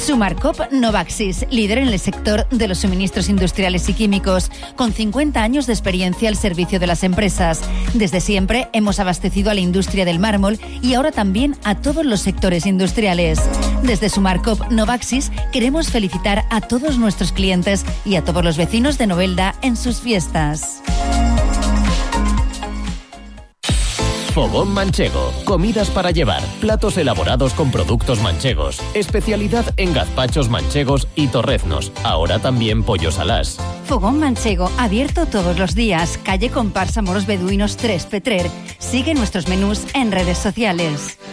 Sumarcop Novaxis, líder en el sector de los suministros industriales y químicos, con 50 años de experiencia al servicio de las empresas. Desde siempre hemos abastecido a la industria del mármol y ahora también a todos los sectores industriales. Desde Sumarcop Novaxis queremos felicitar a todos nuestros clientes y a todos los vecinos de Novelda en sus fiestas. Fogón Manchego. Comidas para llevar. Platos elaborados con productos manchegos. Especialidad en gazpachos manchegos y torreznos. Ahora también pollos alás. Fogón Manchego, abierto todos los días. Calle Comparsa Moros Beduinos 3 Petrer. Sigue nuestros menús en redes sociales.